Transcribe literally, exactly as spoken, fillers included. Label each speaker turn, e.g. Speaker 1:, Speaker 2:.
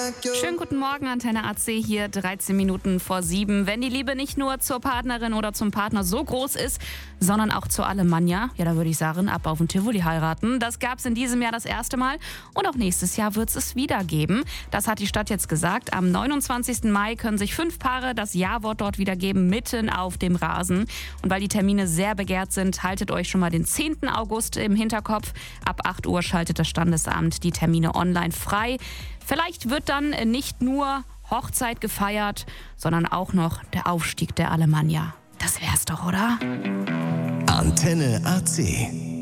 Speaker 1: Schönen guten Morgen, Antenne A C hier, dreizehn Minuten vor sieben. Wenn die Liebe nicht nur zur Partnerin oder zum Partner so groß ist, sondern auch zur Alemannia, ja, da würde ich sagen, ab auf den Tivoli heiraten. Das gab es in diesem Jahr das erste Mal und auch nächstes Jahr wird es es wieder geben. Das hat die Stadt jetzt gesagt. Am neunundzwanzigsten Mai können sich fünf Paare das Ja-Wort dort wieder geben, mitten auf dem Rasen. Und weil die Termine sehr begehrt sind, haltet euch schon mal den zehnten August im Hinterkopf. Ab acht Uhr schaltet das Standesamt die Termine online frei. Vielleicht wird dann nicht nur Hochzeit gefeiert, sondern auch noch der Aufstieg der Alemannia. Das wär's doch, oder?
Speaker 2: Antenne A C.